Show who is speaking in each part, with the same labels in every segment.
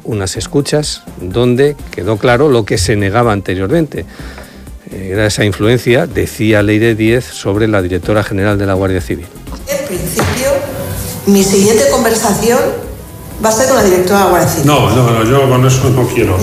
Speaker 1: unas escuchas donde quedó claro lo que se negaba anteriormente. Era esa influencia, decía Leire Díez, sobre la directora general de la Guardia Civil.
Speaker 2: En principio, mi siguiente conversación va a ser con la directora de la Guardia Civil.
Speaker 3: No, yo con eso no quiero.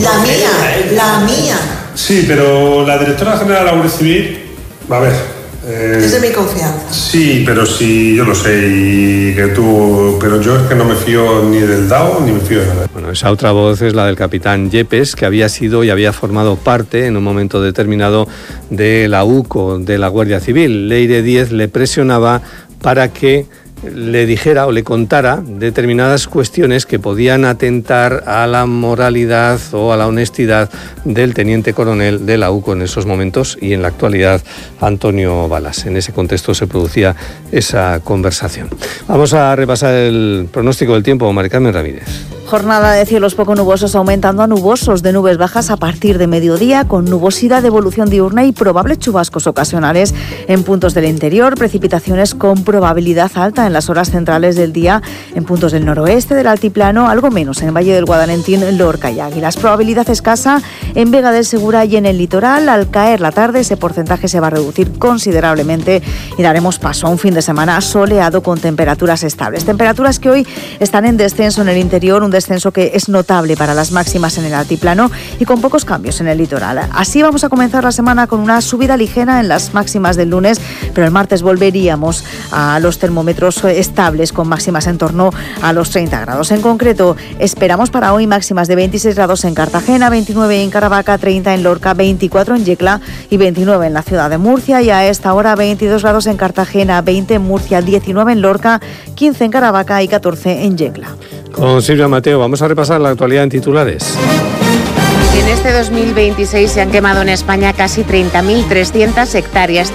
Speaker 2: La mía.
Speaker 3: Sí, pero la directora general de la Guardia Civil, a ver...
Speaker 2: es de mi confianza.
Speaker 3: Sí, pero sí, yo lo sé, y que tú... Pero yo es que no me fío ni del DAO ni me fío de nada.
Speaker 1: Bueno, esa otra voz es la del capitán Yepes, que había sido y había formado parte en un momento determinado de la UCO, de la Guardia Civil. Leire Díez le presionaba para que le dijera o le contara determinadas cuestiones que podían atentar a la moralidad o a la honestidad del teniente coronel de la UCO en esos momentos y en la actualidad Antonio Balas. En ese contexto se producía esa conversación. Vamos a repasar el pronóstico del tiempo, Mari Carmen Ramírez.
Speaker 4: Jornada de cielos poco nubosos aumentando a nubosos, de nubes bajas a partir de mediodía, con nubosidad de evolución diurna y probables chubascos ocasionales en puntos del interior, precipitaciones con probabilidad alta en las horas centrales del día en puntos del noroeste del altiplano, algo menos en el Valle del Guadalentín, Lorca y Águilas. Probabilidad escasa en Vega del Segura y en el litoral. Al caer la tarde ese porcentaje se va a reducir considerablemente y daremos paso a un fin de semana soleado con temperaturas estables. Temperaturas que hoy están en descenso en el interior, un descenso que es notable para las máximas en el altiplano y con pocos cambios en el litoral. Así vamos a comenzar la semana con una subida ligera en las máximas del lunes, pero el martes volveríamos a los termómetros estables con máximas en torno a los 30 grados. En concreto, esperamos para hoy máximas de 26 grados en Cartagena, 29 en Caravaca, 30 en Lorca, 24 en Yecla y 29 en la ciudad de Murcia, y a esta hora 22 grados en Cartagena, 20 en Murcia, 19 en Lorca, 15 en Caravaca y 14 en Yecla.
Speaker 1: Con Silvia Mateo vamos a repasar la actualidad en titulares.
Speaker 5: En este 2026 se han quemado en España casi 30.300 hectáreas,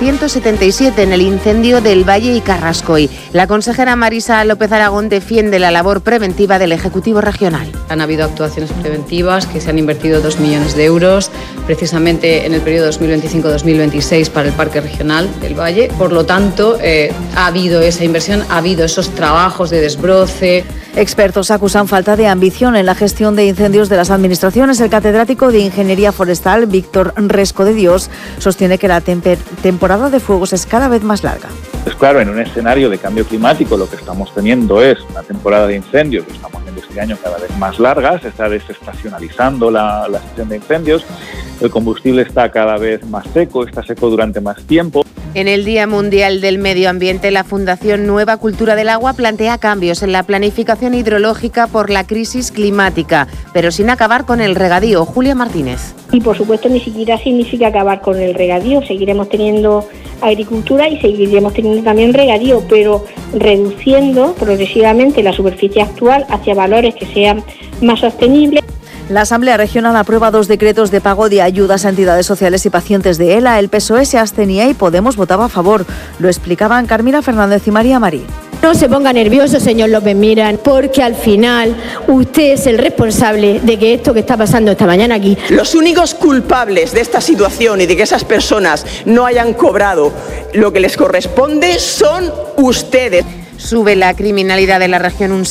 Speaker 5: 177 en el incendio del Valle y Carrascoy. La consejera Marisa López Aragón defiende la labor preventiva del Ejecutivo Regional.
Speaker 6: Han habido actuaciones preventivas que se han invertido 2 millones de euros precisamente en el periodo 2025-2026 para el Parque Regional del Valle. Por lo tanto, ha habido esa inversión, ha habido esos trabajos de desbroce.
Speaker 4: Expertos acusan falta de ambición en la gestión de incendios de las administraciones. El catedrático de Ingeniería Forestal, Víctor Resco de Dios, sostiene que la temporada de fuegos es cada vez más larga.
Speaker 7: Pues claro, en un escenario de cambio climático lo que estamos teniendo es una temporada de incendios, lo estamos viendo este año cada vez más larga, se está desestacionalizando la sesión de incendios, el combustible está cada vez más seco, está seco durante más tiempo.
Speaker 5: En el Día Mundial del Medio Ambiente, la Fundación Nueva Cultura del Agua plantea cambios en la planificación hidrológica por la crisis climática, pero sin acabar con el regadío. Julia Martínez.
Speaker 8: Y por supuesto ni siquiera significa acabar con el regadío, seguiremos teniendo agricultura y seguiremos teniendo también regadío, pero reduciendo progresivamente la superficie actual hacia valores que sean más sostenibles.
Speaker 4: La Asamblea Regional aprueba 2 decretos de pago de ayudas a entidades sociales y pacientes de ELA. El PSOE se abstenía y Podemos votaba a favor. Lo explicaban Carmina Fernández y María Marí.
Speaker 9: No se ponga nervioso, señor López Miras, porque al final usted es el responsable de que esto que está pasando esta mañana aquí.
Speaker 10: Los únicos culpables de esta situación y de que esas personas no hayan cobrado lo que les corresponde son ustedes.
Speaker 5: Sube la criminalidad de la región un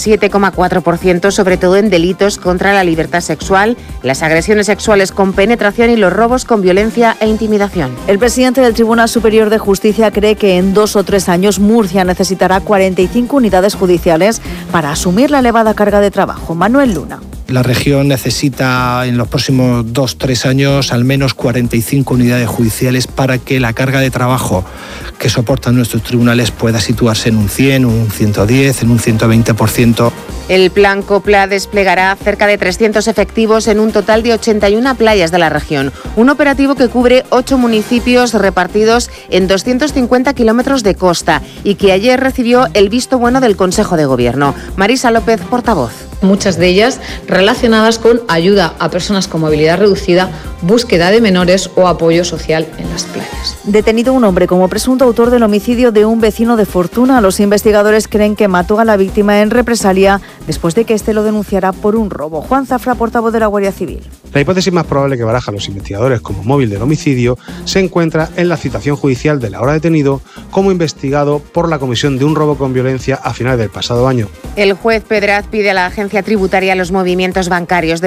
Speaker 5: 7,4%, sobre todo en delitos contra la libertad sexual, las agresiones sexuales con penetración y los robos con violencia e intimidación.
Speaker 4: El presidente del Tribunal Superior de Justicia cree que en 2 o 3 años Murcia necesitará 45 unidades judiciales para asumir la elevada carga de trabajo. Manuel Luna.
Speaker 11: La región necesita en los próximos 2-3 años al menos 45 unidades judiciales para que la carga de trabajo que soportan nuestros tribunales pueda situarse en un 100, un 110, en un 120%.
Speaker 5: El plan COPLA desplegará cerca de 300 efectivos en un total de 81 playas de la región. Un operativo que cubre 8 municipios repartidos en 250 kilómetros de costa y que ayer recibió el visto bueno del Consejo de Gobierno. Marisa López, portavoz.
Speaker 6: Muchas de ellas relacionadas con ayuda a personas con movilidad reducida, búsqueda de menores o apoyo social en las playas.
Speaker 4: Detenido un hombre como presunto autor del homicidio de un vecino de Fortuna. Los investigadores creen que mató a la víctima en represalia después de que éste lo denunciara por un robo. Juan Zafra, portavoz de la Guardia Civil.
Speaker 12: La hipótesis más probable que barajan los investigadores como móvil del homicidio se encuentra en la citación judicial del ahora detenido como investigado por la comisión de un robo con violencia a finales del pasado año.
Speaker 5: El juez Pedraz pide a la agencia tributaria los movimientos bancarios